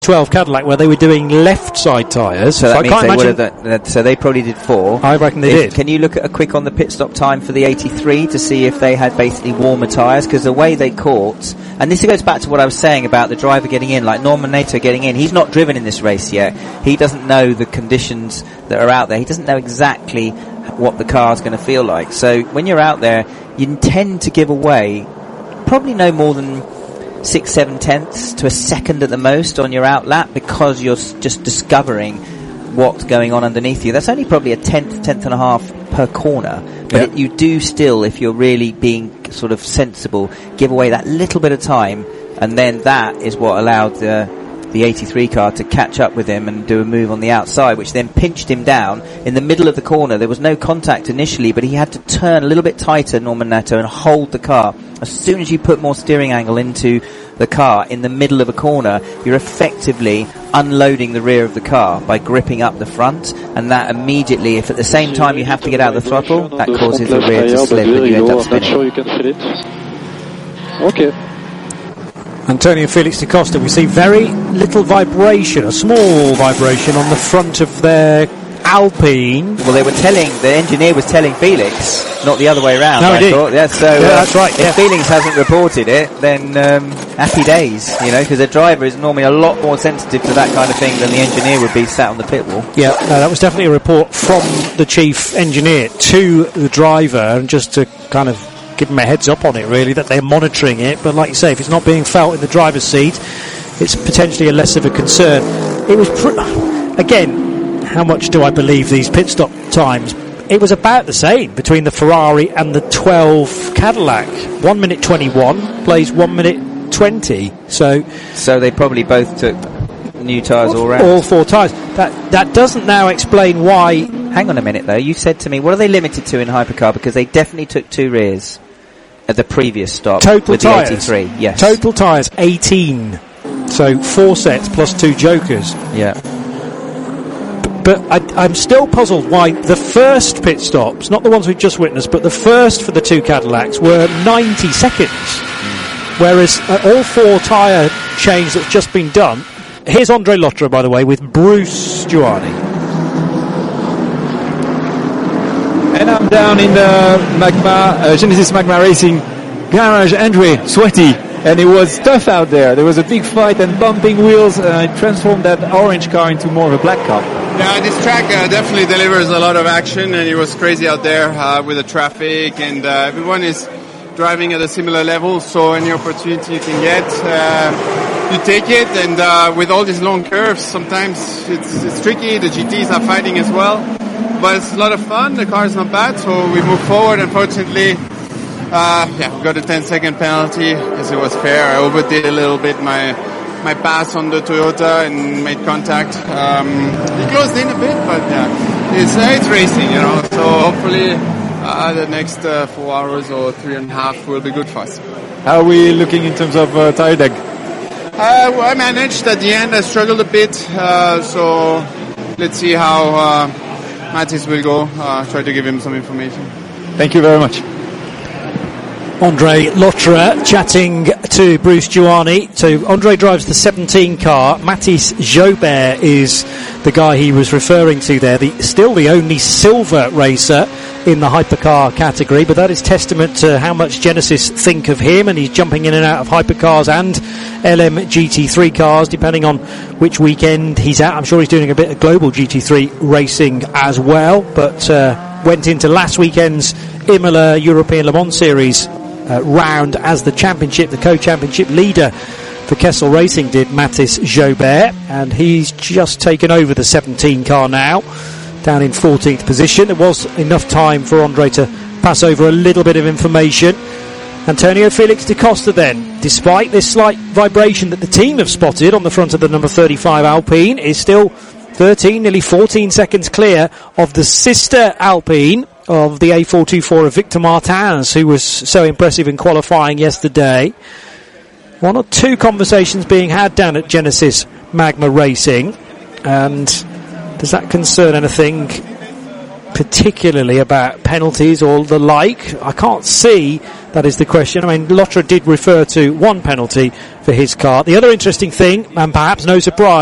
12 Cadillac where they were doing left side tyres. So that means they would have so they probably did 4. I reckon they did. Can you look at a quick on the pit stop time for the 83 to see if they had basically warmer tyres? Because the way they caught, and this goes back to what I was saying about the driver getting in, like Norman Nato getting in. He's not driven in this race yet. He doesn't know the conditions that are out there. He doesn't know exactly what the car's going to feel like. So when you're out there, you tend to give away probably no more than 6-7 tenths to a second at the most on your out lap, because you're just discovering what's going on underneath you. That's only probably a tenth and a half per corner, but you do still, if you're really being sort of sensible, give away that little bit of time, and then that is what allowed the 83 car to catch up with him and do a move on the outside, which then pinched him down in the middle of the corner. There was no contact initially, but he had to turn a little bit tighter, Norman Nato, and hold the car. As soon as you put more steering angle into the car in the middle of a corner, you're effectively unloading the rear of the car by gripping up the front, and that immediately, if at the same time you have to get out of the throttle, that causes the rear to slip and you end up spinning. I'm not sure you can feel it. Okay. Antonio Felix da Costa, we see very little vibration, a small vibration on the front of their Alpine. Well, the engineer was telling Felix, not the other way around. No, I thought. Yeah, so that's right. If Felix hasn't reported it, then happy days, because the driver is normally a lot more sensitive to that kind of thing than the engineer would be sat on the pit wall. Yeah, no, that was definitely a report from the chief engineer to the driver, and just to kind of give them a heads up on it, really, that they're monitoring it. But like you say, if it's not being felt in the driver's seat, it's potentially a less of a concern. It was again, how much do I believe these pit stop times? It was about the same between the Ferrari and the 12 Cadillac. 1 minute 21 plays 1 minute 20. So they probably both took new tyres all round. All 4 tyres. That doesn't now explain why. Hang on a minute though. You said to me, what are they limited to in hypercar? Because they definitely took 2 rears at the previous stop. Total with tyres. The 83. Yes. Total tyres 18. So 4 sets plus 2 jokers. Yeah. But I'm still puzzled why the first pit stops, not the ones we've just witnessed, but the first for the 2 Cadillacs were 90 seconds. Whereas all 4 tyre change that's just been done. Here's Andre Lotterer, by the way, with Bruce Giuani. And I'm down in the Genesis Magma Racing garage, Andre, sweaty. And it was tough out there. There was a big fight and bumping wheels, and it transformed that orange car into more of a black car. Yeah, this track definitely delivers a lot of action, and it was crazy out there with the traffic, and everyone is driving at a similar level, so any opportunity you can get, you take it, and with all these long curves, sometimes it's tricky. The GTs are fighting as well, but it's a lot of fun. The car is not bad, so we move forward. Unfortunately, we got a 10-second penalty because it was fair. I overdid a little bit my pass on the Toyota and made contact. It closed in a bit, but it's racing, so hopefully the next 4 hours or 3.5 will be good for us. How are we looking in terms of tire deg? I managed at the end. I struggled a bit, so let's see how Mattis will go. Try to give him some information. Thank you very much. Andre Lotterer chatting to Bruce Giuani. So Andre drives the 17 car. Mathis Jobert is the guy he was referring to there. Still the only silver racer in the hypercar category, but that is testament to how much Genesis think of him, and he's jumping in and out of hypercars and LM GT3 cars depending on which weekend he's at. I'm sure he's doing a bit of global GT3 racing as well, but went into last weekend's Imola European Le Mans Series round as the co-championship leader for Kessel Racing did Mathis Jobert, and he's just taken over the 17 car now, down in 14th position. There was enough time for Andre to pass over a little bit of information. Antonio Felix da Costa then, despite this slight vibration that the team have spotted on the front of the number 35 Alpine, is still 13, nearly 14 seconds clear of the sister Alpine of the A424 of Victor Martins, who was so impressive in qualifying yesterday. 1 or 2 conversations being had down at Genesis Magma Racing, and does that concern anything particularly about penalties or the like? I can't see That is the question. I mean, Lotterer did refer to one penalty for his car. The other interesting thing, and perhaps no surprise,